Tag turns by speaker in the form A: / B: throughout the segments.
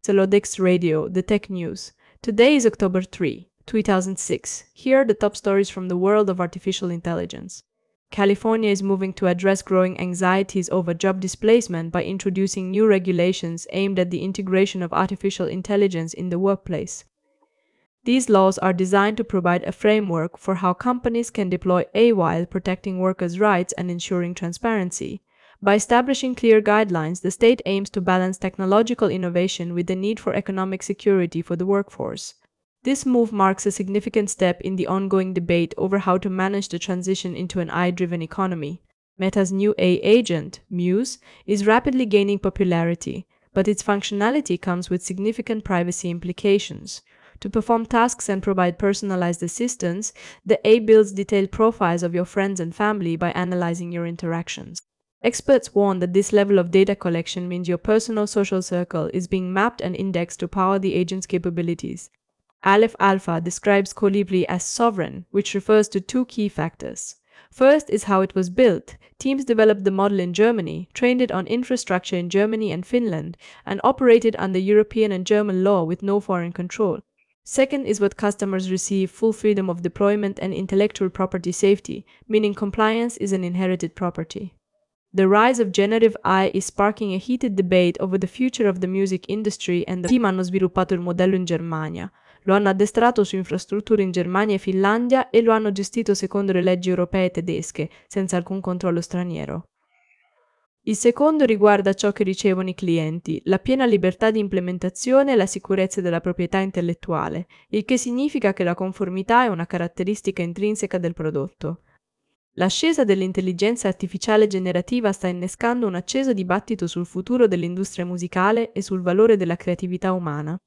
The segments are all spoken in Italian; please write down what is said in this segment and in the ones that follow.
A: Celodex Radio, The Tech News. Today is October 3, 2006. Here are the top stories from the world of artificial intelligence. California is moving to address growing anxieties over job displacement by introducing new regulations aimed at the integration of artificial intelligence in the workplace. These laws are designed to provide a framework for how companies can deploy AI while protecting workers' rights and ensuring transparency. By establishing clear guidelines, the state aims to balance technological innovation with the need for economic security for the workforce. This move marks a significant step in the ongoing debate over how to manage the transition into an AI-driven economy. Meta's new AI agent, Muse, is rapidly gaining popularity, but its functionality comes with significant privacy implications. To perform tasks and provide personalized assistance, the AI builds detailed profiles of your friends and family by analyzing your interactions. Experts warn that this level of data collection means your personal social circle is being mapped and indexed to power the agent's capabilities. Aleph Alpha describes Colibri as sovereign, which refers to two key factors. First is how it was built. Teams developed the model in Germany, trained it on infrastructure in Germany and Finland, and operated under European and German law with no foreign control. Second is what customers receive: full freedom of deployment and intellectual property safety, meaning compliance is an inherited property. The rise of generative AI is sparking a heated debate over the future of the music industry, and the team hanno sviluppato il modello in Germania. Lo hanno addestrato su infrastrutture in Germania e Finlandia e lo hanno gestito secondo le leggi europee e tedesche, senza alcun controllo straniero. Il secondo riguarda ciò che ricevono i clienti, la piena libertà di implementazione e la sicurezza della proprietà intellettuale, il che significa che la conformità è una caratteristica intrinseca del prodotto. L'ascesa dell'intelligenza artificiale generativa sta innescando un acceso dibattito sul futuro dell'industria musicale e sul valore della creatività umana.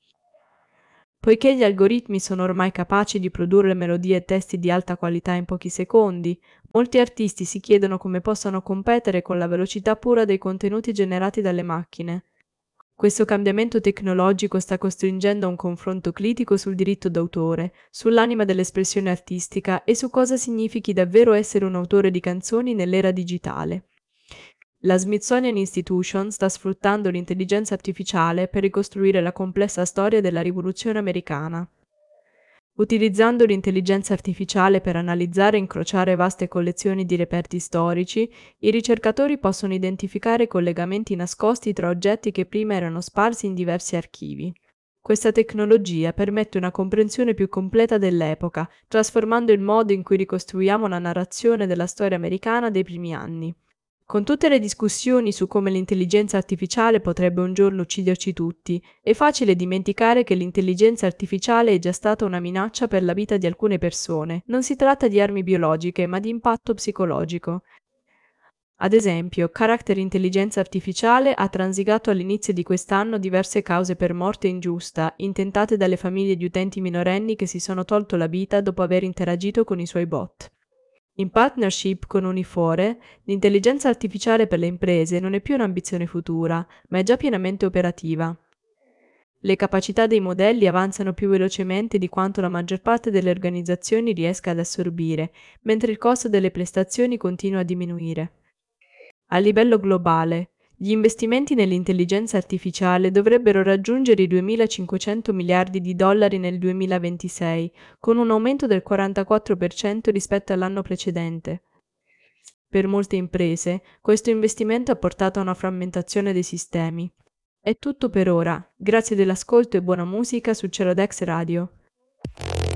A: Poiché gli algoritmi sono ormai capaci di produrre melodie e testi di alta qualità in pochi secondi, molti artisti si chiedono come possano competere con la velocità pura dei contenuti generati dalle macchine. Questo cambiamento tecnologico sta costringendo a un confronto critico sul diritto d'autore, sull'anima dell'espressione artistica e su cosa significhi davvero essere un autore di canzoni nell'era digitale. La Smithsonian Institution sta sfruttando l'intelligenza artificiale per ricostruire la complessa storia della rivoluzione americana. Utilizzando l'intelligenza artificiale per analizzare e incrociare vaste collezioni di reperti storici, i ricercatori possono identificare collegamenti nascosti tra oggetti che prima erano sparsi in diversi archivi. Questa tecnologia permette una comprensione più completa dell'epoca, trasformando il modo in cui ricostruiamo la narrazione della storia americana dei primi anni. Con tutte le discussioni su come l'intelligenza artificiale potrebbe un giorno ucciderci tutti, è facile dimenticare che l'intelligenza artificiale è già stata una minaccia per la vita di alcune persone. Non si tratta di armi biologiche, ma di impatto psicologico. Ad esempio, Character Intelligenza Artificiale ha transigato all'inizio di quest'anno diverse cause per morte ingiusta, intentate dalle famiglie di utenti minorenni che si sono tolto la vita dopo aver interagito con i suoi bot. In partnership con Unifore, l'intelligenza artificiale per le imprese non è più un'ambizione futura, ma è già pienamente operativa. Le capacità dei modelli avanzano più velocemente di quanto la maggior parte delle organizzazioni riesca ad assorbire, mentre il costo delle prestazioni continua a diminuire. A livello globale, gli investimenti nell'intelligenza artificiale dovrebbero raggiungere i 2.500 miliardi di dollari nel 2026, con un aumento del 44% rispetto all'anno precedente. Per molte imprese, questo investimento ha portato a una frammentazione dei sistemi. È tutto per ora, grazie dell'ascolto e buona musica su Celodex Radio.